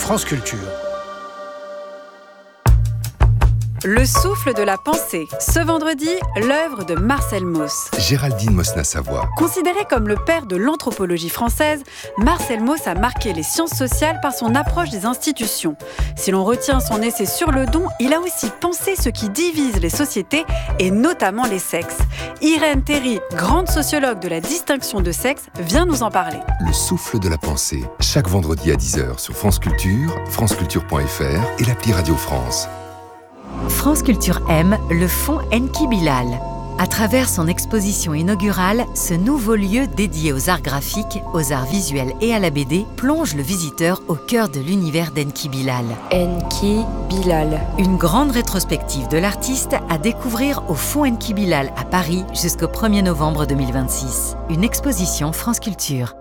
France Culture. Le souffle de la pensée. Ce vendredi, l'œuvre de Marcel Mauss. Géraldine Mosna-Savoie. Considéré comme le père de l'anthropologie française, Marcel Mauss a marqué les sciences sociales par son approche des institutions. Si l'on retient son essai sur le don, il a aussi pensé ce qui divise les sociétés et notamment les sexes. Irène Théry, grande sociologue de la distinction de sexe, vient nous en parler. Le souffle de la pensée, chaque vendredi à 10h sur France Culture, franceculture.fr et l'appli Radio France. France Culture aime le Fonds Enki Bilal. À travers son exposition inaugurale, ce nouveau lieu dédié aux arts graphiques, aux arts visuels et à la BD plonge le visiteur au cœur de l'univers d'Enki Bilal. Enki Bilal. Une grande rétrospective de l'artiste à découvrir au Fonds Enki Bilal à Paris jusqu'au 1er novembre 2026. Une exposition France Culture.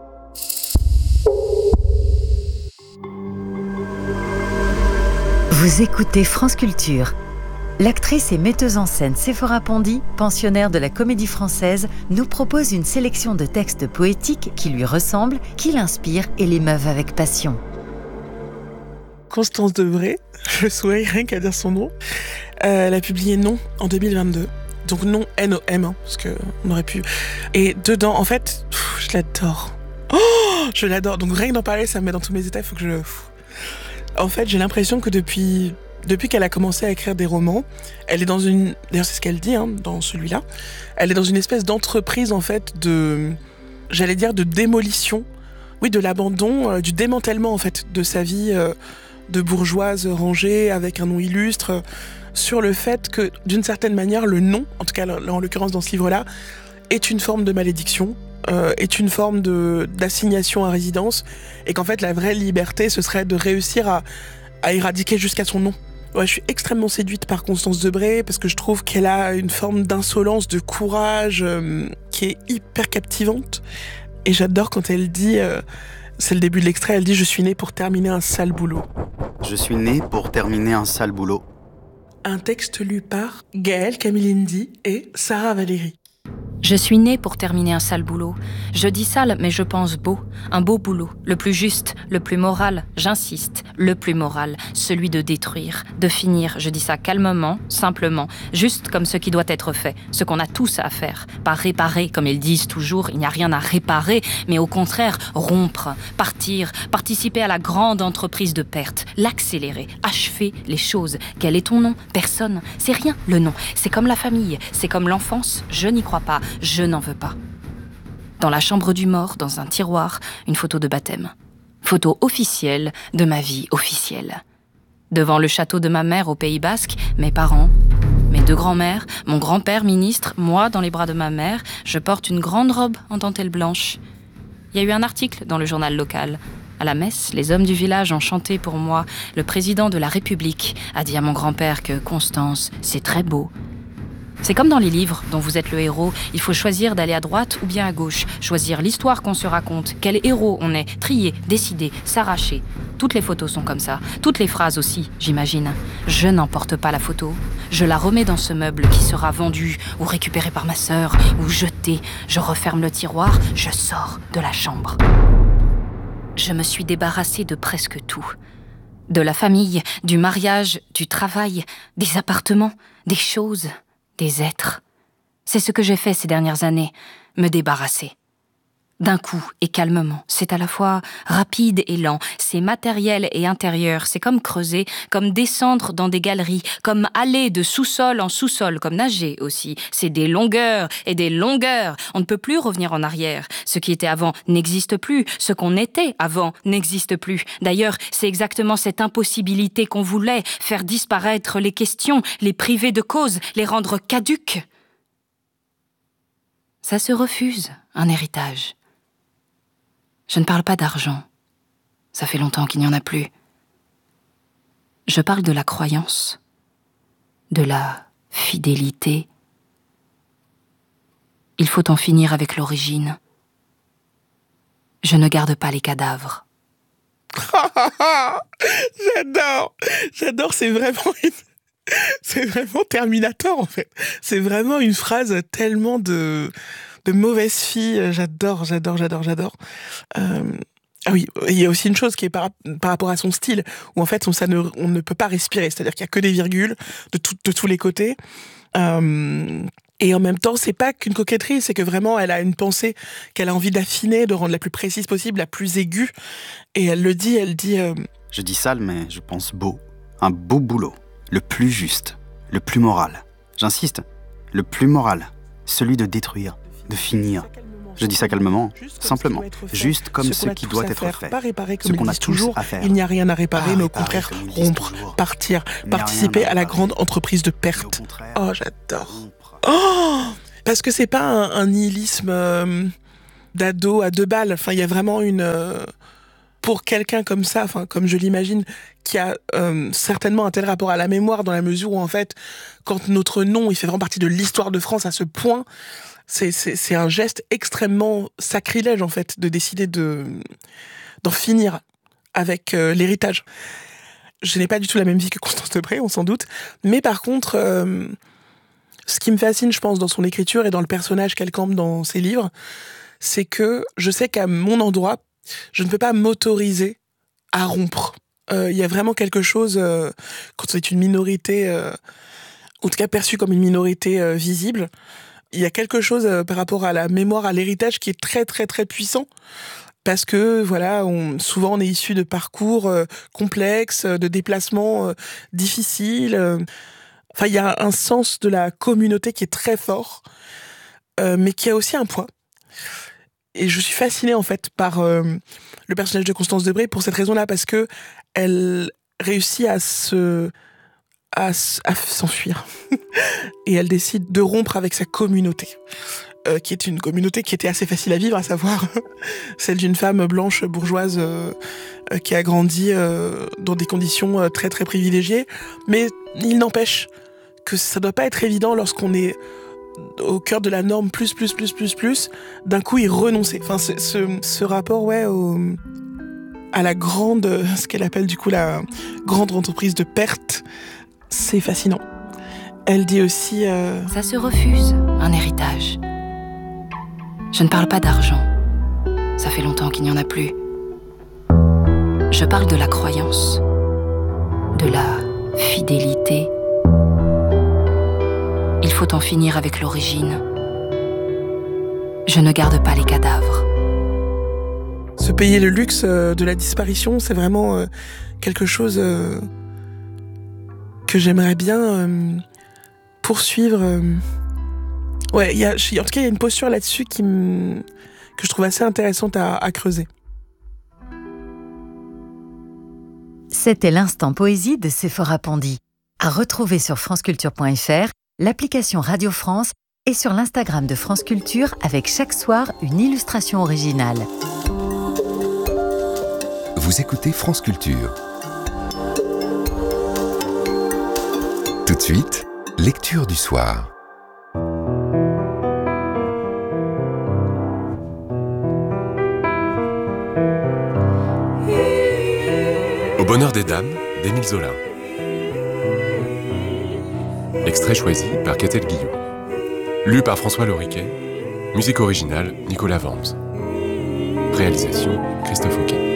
Vous écoutez France Culture. L'actrice et metteuse en scène Séphora Pandy, pensionnaire de la Comédie Française, nous propose une sélection de textes poétiques qui lui ressemblent, qui l'inspirent et l'émeuvent avec passion. Constance Debré, je souris rien qu'à dire son nom. Elle a publié Non en 2022. Donc Non, N-O-M, parce qu'on aurait pu. Et dedans, en fait, je l'adore. Oh, je l'adore. Donc rien que d'en parler, ça me met dans tous mes états. Il faut que je... En fait, j'ai l'impression que depuis qu'elle a commencé à écrire des romans, elle est dans une... D'ailleurs, c'est ce qu'elle dit dans celui-là. Elle est dans une espèce d'entreprise, en fait, j'allais dire, de démolition. Oui, de l'abandon, du démantèlement, en fait, de sa vie de bourgeoise rangée, avec un nom illustre, sur le fait que, d'une certaine manière, le nom, en tout cas, en l'occurrence dans ce livre-là, est une forme de malédiction, est une forme d'assignation à résidence, et qu'en fait, la vraie liberté, ce serait de réussir à éradiquer jusqu'à son nom. Ouais, je suis extrêmement séduite par Constance Debré parce que je trouve qu'elle a une forme d'insolence, de courage qui est hyper captivante. Et j'adore quand elle dit, c'est le début de l'extrait, elle dit « Je suis née pour terminer un sale boulot ». Je suis née pour terminer un sale boulot. Un texte lu par Gaëlle Camilindi et Sarah Valéry. Je suis née pour terminer un sale boulot. Je dis sale, mais je pense beau. Un beau boulot, le plus juste, le plus moral, j'insiste, le plus moral, celui de détruire, de finir, je dis ça calmement, simplement, juste comme ce qui doit être fait, ce qu'on a tous à faire. Pas réparer, comme ils disent toujours, il n'y a rien à réparer, mais au contraire, rompre, partir, participer à la grande entreprise de perte, l'accélérer, achever les choses. Quel est ton nom ? Personne. C'est rien, le nom. C'est comme la famille, c'est comme l'enfance, je n'y crois pas. Je n'en veux pas. Dans la chambre du mort, dans un tiroir, une photo de baptême. Photo officielle de ma vie officielle. Devant le château de ma mère au Pays Basque, mes parents, mes deux grands-mères, mon grand-père ministre, moi dans les bras de ma mère, je porte une grande robe en dentelle blanche. Il y a eu un article dans le journal local. À la messe, les hommes du village ont chanté pour moi. Le président de la République a dit à mon grand-père que Constance, c'est très beau. C'est comme dans les livres dont vous êtes le héros, il faut choisir d'aller à droite ou bien à gauche, choisir l'histoire qu'on se raconte, quel héros on est, trier, décider, s'arracher. Toutes les photos sont comme ça, toutes les phrases aussi, j'imagine. Je n'emporte pas la photo, je la remets dans ce meuble qui sera vendu ou récupéré par ma sœur ou jeté. Je referme le tiroir, je sors de la chambre. Je me suis débarrassée de presque tout. De la famille, du mariage, du travail, des appartements, des choses... des êtres. C'est ce que j'ai fait ces dernières années, me débarrasser. D'un coup et calmement, c'est à la fois rapide et lent, c'est matériel et intérieur, c'est comme creuser, comme descendre dans des galeries, comme aller de sous-sol en sous-sol, comme nager aussi. C'est des longueurs et des longueurs, on ne peut plus revenir en arrière. Ce qui était avant n'existe plus, ce qu'on était avant n'existe plus. D'ailleurs, c'est exactement cette impossibilité qu'on voulait, faire disparaître les questions, les priver de cause, les rendre caduques. Ça se refuse, un héritage. Je ne parle pas d'argent. Ça fait longtemps qu'il n'y en a plus. Je parle de la croyance, de la fidélité. Il faut en finir avec l'origine. Je ne garde pas les cadavres. J'adore, c'est vraiment Terminator en fait. C'est vraiment une phrase tellement de mauvaise fille. J'adore. Ah oui, il y a aussi une chose qui est par rapport à son style, où en fait on ne peut pas respirer, c'est-à-dire qu'il y a que des virgules de tous les côtés. Et en même temps, c'est pas qu'une coquetterie, c'est que vraiment elle a une pensée qu'elle a envie d'affiner, de rendre la plus précise possible, la plus aiguë. Et elle dit... Je dis sale, mais je pense beau. Un beau boulot. Le plus juste. Le plus moral. J'insiste, le plus moral. Celui de détruire, de finir. Je dis ça calmement, simplement. Juste comme ce qui doit être fait. Pas réparer Ce comme qu'on ils a disent tous toujours, à faire. il n'y a rien à réparer, mais au contraire, comme ils disent rompre, toujours. partir, Il n'y a participer rien à à la réparer. grande entreprise de Et au perte. contraire, Oh, j'adore. rompre. Oh, parce que c'est pas un nihilisme d'ado à 2 balles. Enfin, il y a vraiment pour quelqu'un comme ça, enfin, comme je l'imagine, qui a certainement un tel rapport à la mémoire, dans la mesure où, en fait, quand notre nom, il fait vraiment partie de l'histoire de France à ce point, c'est un geste extrêmement sacrilège, en fait, de décider d'en finir avec l'héritage. Je n'ai pas du tout la même vie que Constance Debré, on s'en doute. Mais par contre, ce qui me fascine, je pense, dans son écriture et dans le personnage qu'elle campe dans ses livres, c'est que je sais qu'à mon endroit, je ne peux pas m'autoriser à rompre. Il y a vraiment quelque chose, quand on est une minorité, en tout cas perçue comme une minorité visible, il y a quelque chose par rapport à la mémoire, à l'héritage qui est très très très puissant. Parce que voilà, souvent on est issu de parcours complexes, de déplacements difficiles. Enfin, il y a un sens de la communauté qui est très fort, mais qui a aussi un poids. Et je suis fascinée en fait par le personnage de Constance Debré pour cette raison-là, parce que elle réussit à s'enfuir. Et elle décide de rompre avec sa communauté. Qui est une communauté qui était assez facile à vivre, à savoir celle d'une femme blanche bourgeoise qui a grandi dans des conditions très très privilégiées. Mais il n'empêche que ça doit pas être évident lorsqu'on est au cœur de la norme plus, d'un coup y renoncer. Enfin, ce rapport, ouais, à la grande, ce qu'elle appelle du coup la grande entreprise de perte, c'est fascinant. Elle dit aussi... Ça se refuse, un héritage. Je ne parle pas d'argent. Ça fait longtemps qu'il n'y en a plus. Je parle de la croyance, de la fidélité. Il faut en finir avec l'origine. Je ne garde pas les cadavres. Se payer le luxe de la disparition, c'est vraiment quelque chose que j'aimerais bien poursuivre. Ouais, en tout cas, il y a une posture là-dessus que je trouve assez intéressante à creuser. C'était l'instant poésie de Séphora Pandy. À retrouver sur franceculture.fr, l'application Radio France et sur l'Instagram de France Culture avec chaque soir une illustration originale. Vous écoutez France Culture. Tout de suite, lecture du soir. Au bonheur des dames, d'Émile Zola. Extrait choisi par Catel Guillot. Lu par François Loriquet. Musique originale, Nicolas Vamps. Réalisation, Christophe Auquet.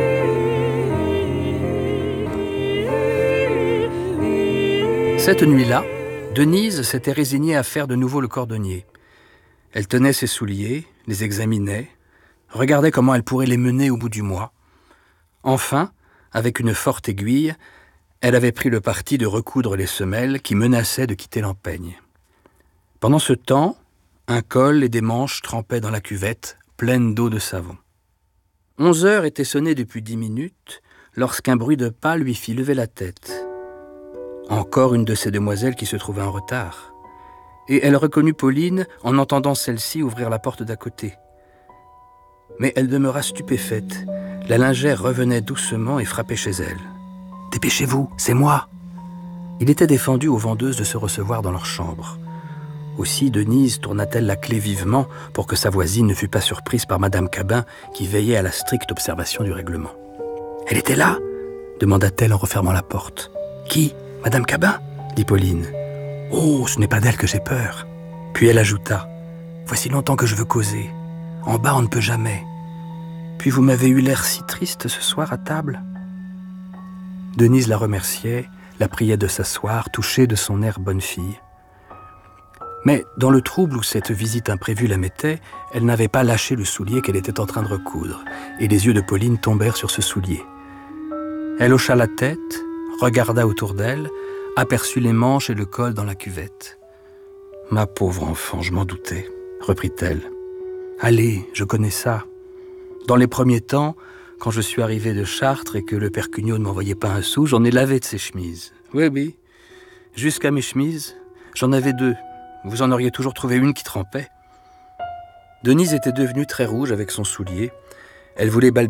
Cette nuit-là, Denise s'était résignée à faire de nouveau le cordonnier. Elle tenait ses souliers, les examinait, regardait comment elle pourrait les mener au bout du mois. Enfin, avec une forte aiguille, elle avait pris le parti de recoudre les semelles qui menaçaient de quitter l'empeigne. Pendant ce temps, un col et des manches trempaient dans la cuvette, pleine d'eau de savon. 11 heures étaient sonnées depuis 10 minutes, lorsqu'un bruit de pas lui fit lever la tête. Encore une de ces demoiselles qui se trouvait en retard. Et elle reconnut Pauline en entendant celle-ci ouvrir la porte d'à côté. Mais elle demeura stupéfaite. La lingère revenait doucement et frappait chez elle. « Dépêchez-vous, c'est moi !» Il était défendu aux vendeuses de se recevoir dans leur chambre. Aussi Denise tourna-t-elle la clé vivement pour que sa voisine ne fût pas surprise par Madame Cabin qui veillait à la stricte observation du règlement. « Elle était là ?» demanda-t-elle en refermant la porte. « Qui ? Madame Cabin ?» dit Pauline. « Oh, ce n'est pas d'elle que j'ai peur. » Puis elle ajouta. « Voici longtemps que je veux causer. En bas, on ne peut jamais. » Puis vous m'avez eu l'air si triste ce soir à table. » Denise la remerciait, la priait de s'asseoir, touchée de son air bonne fille. Mais dans le trouble où cette visite imprévue la mettait, elle n'avait pas lâché le soulier qu'elle était en train de recoudre, et les yeux de Pauline tombèrent sur ce soulier. Elle hocha la tête, regarda autour d'elle, aperçut les manches et le col dans la cuvette. « Ma pauvre enfant, je m'en doutais, » reprit-elle. « Allez, je connais ça. Dans les premiers temps, quand je suis arrivé de Chartres et que le père Cugnot ne m'envoyait pas un sou, j'en ai lavé de ses chemises. Oui. Jusqu'à mes chemises, j'en avais 2. Vous en auriez toujours trouvé une qui trempait. » Denise était devenue très rouge avec son soulier. Elle voulait balbutier